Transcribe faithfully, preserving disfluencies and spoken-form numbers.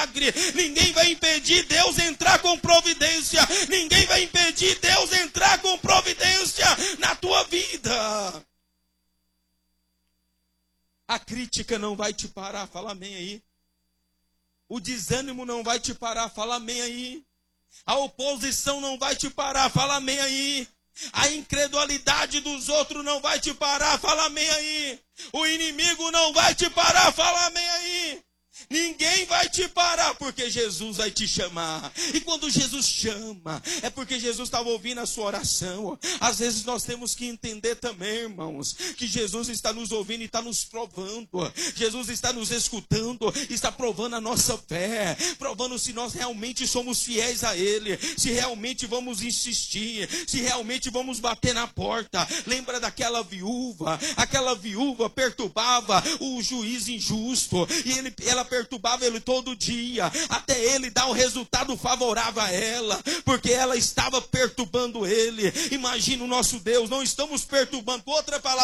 milagre, ninguém vai impedir Deus entrar com providência, ninguém vai impedir Deus entrar com providência na tua vida. A crítica não vai te parar, fala amém aí. O desânimo não vai te parar, fala amém aí. A oposição não vai te parar, fala amém aí. A incredulidade dos outros não vai te parar, fala amém aí. O inimigo não vai te parar, fala amém aí. Ninguém vai te parar, porque Jesus vai te chamar. E quando Jesus chama, é porque Jesus estava ouvindo a sua oração. Às vezes nós temos que entender também, irmãos, que Jesus está nos ouvindo e está nos provando. Jesus está nos escutando, está provando a nossa fé, provando se nós realmente somos fiéis a Ele, se realmente vamos insistir, se realmente vamos bater na porta. Lembra daquela viúva? Aquela viúva perturbava o juiz injusto, e ele, ela perturbava ele todo dia, até ele dar um resultado favorável a ela, porque ela estava perturbando ele. Imagina o nosso Deus, não estamos perturbando, outra palavra,